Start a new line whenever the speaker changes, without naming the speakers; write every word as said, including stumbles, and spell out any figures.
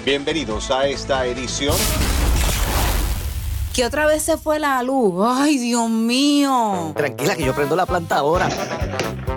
Bienvenidos a esta edición.
Que otra vez se fue la luz. Ay, Dios mío.
Tranquila, que yo prendo la planta ahora.